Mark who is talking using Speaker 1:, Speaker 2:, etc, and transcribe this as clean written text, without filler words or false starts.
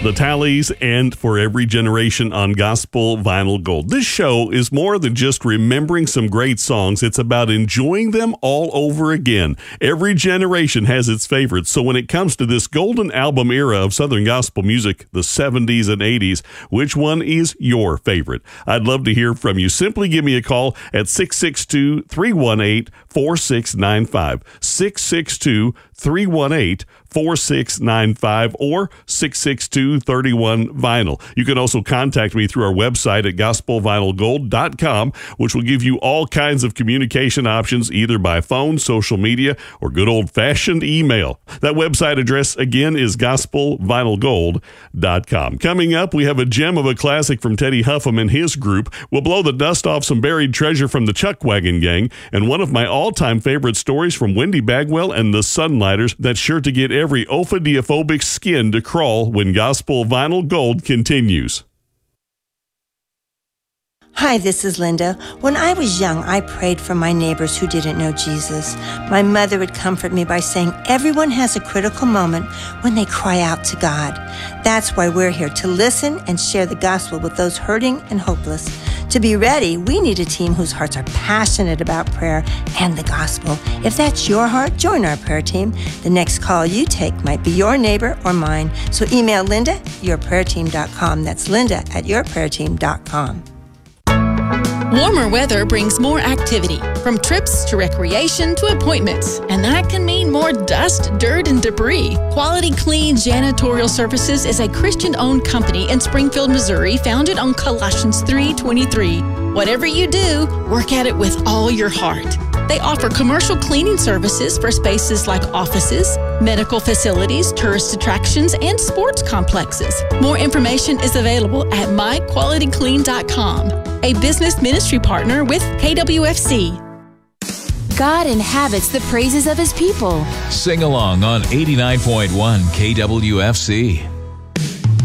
Speaker 1: The Tallies, and For Every Generation on Gospel Vinyl Gold. This show is more than just remembering some great songs. It's about enjoying them all over again. Every generation has its favorites. So when it comes to this golden album era of Southern gospel music, the 70s and 80s, which one is your favorite? I'd love to hear from you. Simply give me a call at 662-318-4695. 662-318-4695 or 662-31-VINYL. You can also contact me through our website at gospelvinylgold.com, which will give you all kinds of communication options, either by phone, social media, or good old-fashioned email. That website address, again, is gospelvinylgold.com. Coming up, we have a gem of a classic from Teddy Huffam and his group. We'll blow the dust off some buried treasure from the Chuck Wagon Gang, and one of my all-time favorite stories from Wendy Bagwell and the Sunlighters that's sure to get every ophidiophobic skin to crawl when Gospel Vinyl Gold continues.
Speaker 2: Hi, this is Linda. When I was young, I prayed for my neighbors who didn't know Jesus. My mother would comfort me by saying everyone has a critical moment when they cry out to God. That's why we're here, to listen and share the gospel with those hurting and hopeless. To be ready, we need a team whose hearts are passionate about prayer and the gospel. If that's your heart, join our prayer team. The next call you take might be your neighbor or mine. So email Linda at yourprayerteam.com. That's Linda at yourprayerteam.com.
Speaker 3: Warmer weather brings more activity, from trips to recreation to appointments, and that can mean more dust, dirt, and debris. Quality Clean Janitorial Services is a Christian-owned company in Springfield, Missouri, founded on Colossians 3:23. Whatever you do, work at it with all your heart. They offer commercial cleaning services for spaces like offices, medical facilities, tourist attractions, and sports complexes. More information is available at myqualityclean.com, a business ministry partner with KWFC.
Speaker 4: God inhabits the praises of his people.
Speaker 5: Sing along on 89.1 KWFC.